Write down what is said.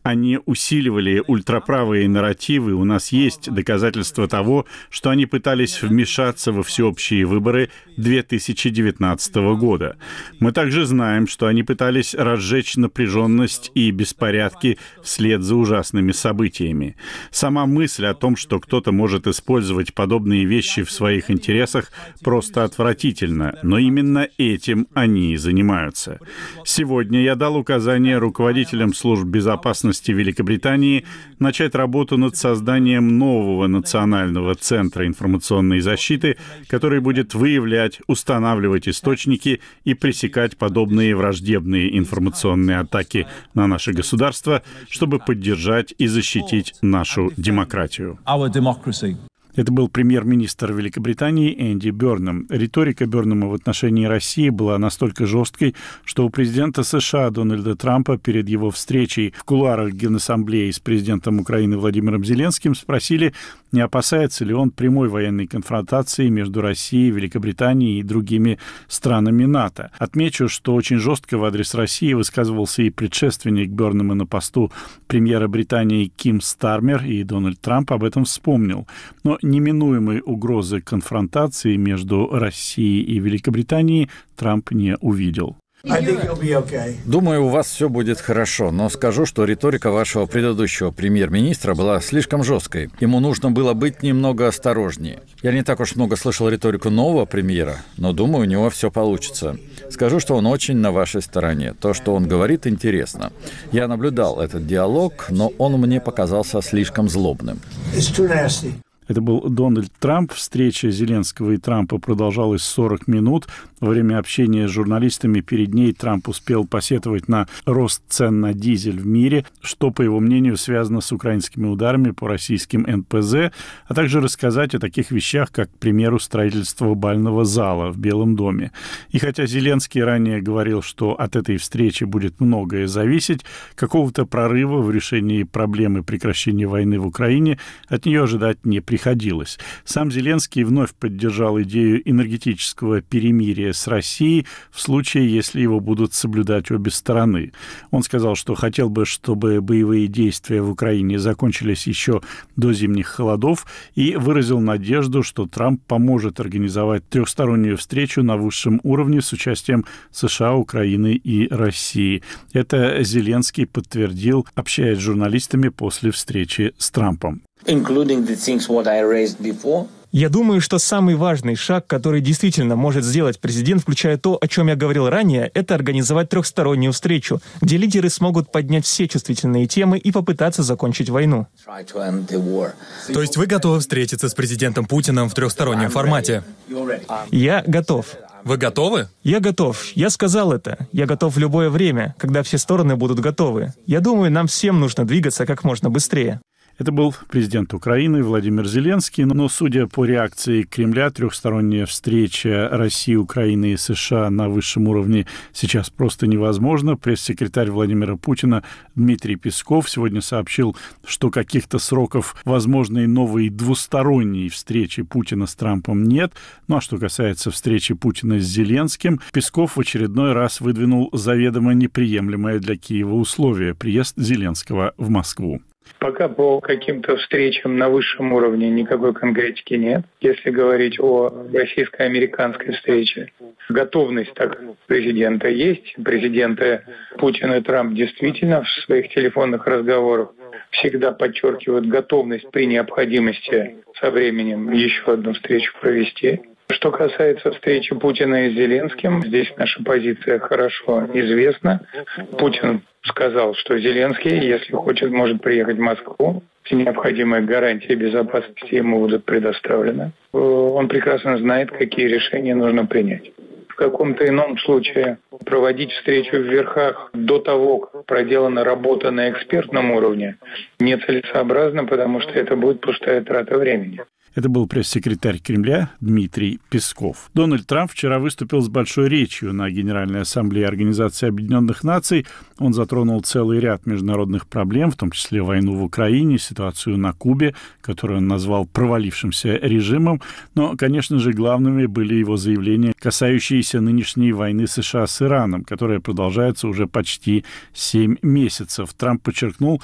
Они усиливали ультраправые нарративы. У нас есть доказательства того, что они пытались вмешаться во всеобщие выборы 2019 года. Мы также знаем, что они пытались разжечь напряженность и беспорядки вслед за ужасными событиями. Сама мысль о том, что кто-то может использовать подобные вещи в своих интересах, просто отвратительна, но именно этим они и занимаются. Сегодня я дал указание руководителям служб безопасности Великобритании начать работу над созданием нового национального центра информационной защиты, который будет выявлять, устанавливать источники и пресекать подобные враждебные информационные атаки на наше государство, чтобы поддержать и защитить нашу демократию. Это был премьер-министр Великобритании Энди Бёрнам. Риторика Бёрнама в отношении России была настолько жесткой, что у президента США Дональда Трампа перед его встречей в кулуарах Генассамблеи с президентом Украины Владимиром Зеленским спросили, не опасается ли он прямой военной конфронтации между Россией, Великобританией и другими странами НАТО. Отмечу, что очень жестко в адрес России высказывался и предшественник Бёрнама на посту премьера Британии Ким Стармер, и Дональд Трамп об этом вспомнил. Но неминуемой угрозы конфронтации между Россией и Великобританией Трамп не увидел. Думаю, у вас все будет хорошо, но скажу, что риторика вашего предыдущего премьер-министра была слишком жесткой. Ему нужно было быть немного осторожнее. Я не так уж много слышал риторику нового премьера, но думаю, у него все получится. Скажу, что он очень на вашей стороне. То, что он говорит, интересно. Я наблюдал этот диалог, но он мне показался слишком злобным. Это был Дональд Трамп. Встреча Зеленского и Трампа продолжалась 40 минут. Во время общения с журналистами перед ней Трамп успел посетовать на рост цен на дизель в мире, что, по его мнению, связано с украинскими ударами по российским НПЗ, а также рассказать о таких вещах, как, к примеру, строительство бального зала в Белом доме. И хотя Зеленский ранее говорил, что от этой встречи будет многое зависеть, какого-то прорыва в решении проблемы прекращения войны в Украине от нее ожидать не приходилось. Сам Зеленский вновь поддержал идею энергетического перемирия с Россией в случае, если его будут соблюдать обе стороны. Он сказал, что хотел бы, чтобы боевые действия в Украине закончились еще до зимних холодов, и выразил надежду, что Трамп поможет организовать трехстороннюю встречу на высшем уровне с участием США, Украины и России. Это Зеленский подтвердил, общаясь с журналистами после встречи с Трампом. Я думаю, что самый важный шаг, который действительно может сделать президент, включая то, о чем я говорил ранее, это организовать трехстороннюю встречу, где лидеры смогут поднять все чувствительные темы и попытаться закончить войну. То есть вы готовы встретиться с президентом Путиным в трехстороннем формате? Я готов. Вы готовы? Я готов. Я сказал это. Я готов в любое время, когда все стороны будут готовы. Я думаю, нам всем нужно двигаться как можно быстрее. Это был президент Украины Владимир Зеленский, но, судя по реакции Кремля, трехсторонняя встреча России, Украины и США на высшем уровне сейчас просто невозможна. Пресс-секретарь Владимира Путина Дмитрий Песков сегодня сообщил, что каких-то сроков возможной новой двусторонней встречи Путина с Трампом нет. Ну а что касается встречи Путина с Зеленским, Песков в очередной раз выдвинул заведомо неприемлемое для Киева условие – приезд Зеленского в Москву. Пока по каким-то встречам на высшем уровне никакой конкретики нет. Если говорить о российско-американской встрече, готовность так президента есть. Президенты Путин и Трамп действительно в своих телефонных разговорах всегда подчеркивают готовность при необходимости со временем еще одну встречу провести. Что касается встречи Путина и Зеленским, здесь наша позиция хорошо известна. Путин сказал, что Зеленский, если хочет, может приехать в Москву. Все необходимые гарантии безопасности ему будут предоставлены. Он прекрасно знает, какие решения нужно принять. В каком-то ином случае проводить встречу в верхах до того, как проделана работа на экспертном уровне, нецелесообразно, потому что это будет пустая трата времени. Это был пресс-секретарь Кремля Дмитрий Песков. Дональд Трамп вчера выступил с большой речью на Генеральной Ассамблее Организации Объединенных Наций. Он затронул целый ряд международных проблем, в том числе войну в Украине, ситуацию на Кубе, которую он назвал провалившимся режимом. Но, конечно же, главными были его заявления, касающиеся нынешней войны США с Ираном, которая продолжается уже почти 7 месяцев. Трамп подчеркнул,